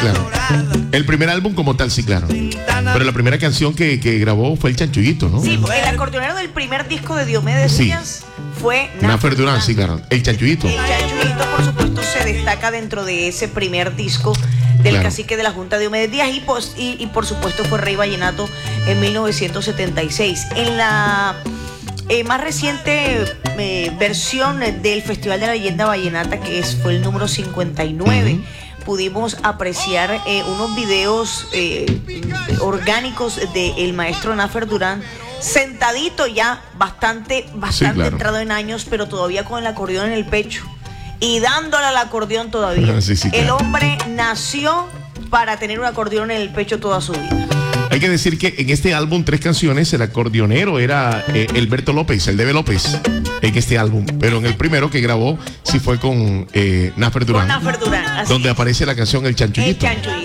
Claro. El primer álbum como tal, sí, claro. Pero la primera canción que grabó fue El Chanchullito, ¿no? Sí, el acordeonero del primer disco de Diomedes Sí. Díaz fue Nafer Durán, sí, claro. El Chanchullito. El Chanchullito, por supuesto, se destaca dentro de ese primer disco del Claro. cacique de la Junta de Diomedes Díaz y por supuesto fue Rey Vallenato en 1976. En la más reciente versión del Festival de la Leyenda Vallenata, fue el número 59, pudimos apreciar unos videos orgánicos del maestro Nafer Durán, sentadito ya, bastante Sí, claro. entrado en años, pero todavía con el acordeón en el pecho y dándole al acordeón todavía. Sí, sí, El claro. hombre nació para tener un acordeón en el pecho toda su vida. Hay que decir que en este álbum, 3 canciones, el acordeonero era Alberto López, el Debe López, en este álbum. Pero en el primero que grabó, sí fue con Nafer Durán, Con Nafer Durán, así donde es. aparece la canción El El Chanchullito. Chanchullito.